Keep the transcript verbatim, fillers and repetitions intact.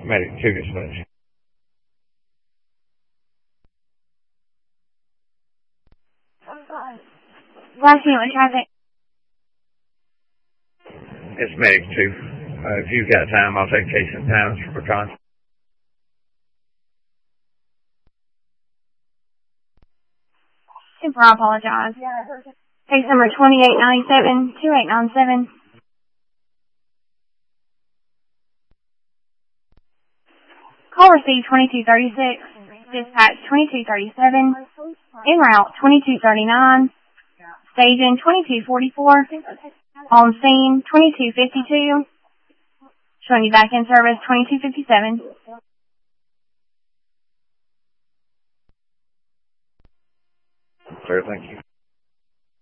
Medic two dispatch. Last unit traffic. It's Medic two. Uh, if you've got time, I'll take case and times for con. Super, I apologize. Case number twenty-eight ninety-seven, two eight nine seven. Call received twenty-two thirty-six. Dispatch twenty-two thirty-seven. En route twenty-two thirty-nine. Staging twenty-two forty-four. On scene twenty-two fifty-two. Showing you back in service twenty-two fifty-seven. Sir, thank you.